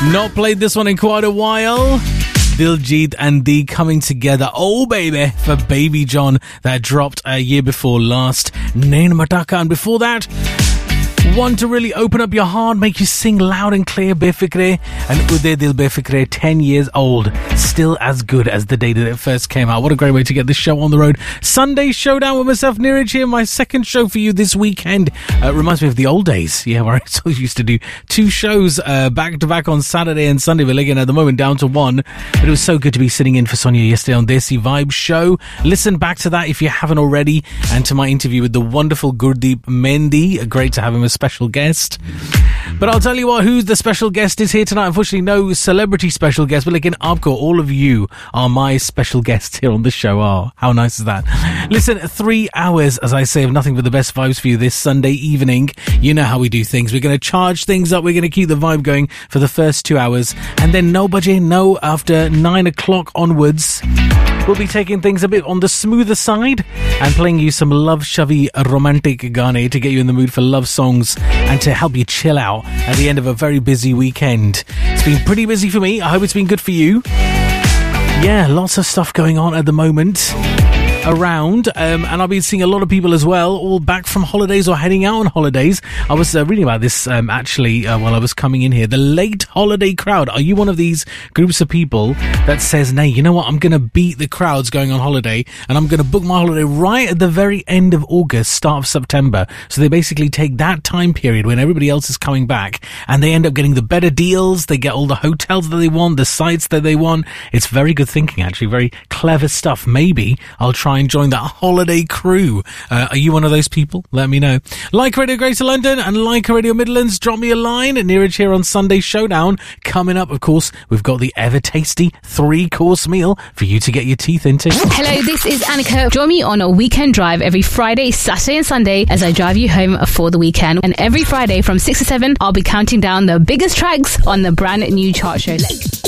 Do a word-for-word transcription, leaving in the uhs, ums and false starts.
Not played this one in quite a while. Diljit and Dee coming together. Oh, baby, for Baby John. That dropped a year before last. Nain Mataka. And before that, one to really open up your heart, make you sing loud and clear, Befikre. And Uday Dil Befikre, ten years old, still as good as the day that it first came out. What a great way to get this show on the road. Sunday Showdown with myself, Neeraj here, my second show for you this weekend. Uh, reminds me of the old days, yeah, where I still used to do two shows uh, back to back on Saturday and Sunday. We're again at the moment down to one. But it was so good to be sitting in for Sonia yesterday on Desi Vibe Show. Listen back to that if you haven't already, and to my interview with the wonderful Gurdeep Mendi. Great to have him as special guest. But I'll tell you what, who's the special guest is here tonight. Unfortunately, no celebrity special guest, but again, Aapko, all of you are my special guests here on the show. Oh, how nice is that? Listen, three hours, as I say, of nothing but the best vibes for you this Sunday evening. You know how we do things. We're going to charge things up. We're going to keep the vibe going for the first two hours. And then no budget, no, after nine o'clock onwards, we'll be taking things a bit on the smoother side and playing you some love-shovey romantic gane to get you in the mood for love songs and to help you chill out at the end of a very busy weekend. It's been pretty busy for me. I hope it's been good for you. Yeah, lots of stuff going on at the moment around, um, and I've been seeing a lot of people as well, all back from holidays or heading out on holidays. I was uh, reading about this um, actually uh, while I was coming in here. The late holiday crowd. Are you one of these groups of people that says, "Nay, you know what? I'm going to beat the crowds going on holiday, and I'm going to book my holiday right at the very end of August, start of September." So they basically take that time period when everybody else is coming back, and they end up getting the better deals. They get all the hotels that they want, the sites that they want. It's very good thinking, actually. Very clever stuff. Maybe I'll try and join that holiday crew. Uh, are you one of those people? Let me know. Like Radio Greater London and like Radio Midlands, drop me a line. Neeraj here on Sunday Showdown. Coming up, of course, we've got the ever tasty three-course meal for you to get your teeth into. Hello, this is Annika. Join me on a weekend drive every Friday, Saturday and Sunday as I drive you home for the weekend. And every Friday from six to seven, I'll be counting down the biggest tracks on the brand new chart show. Let's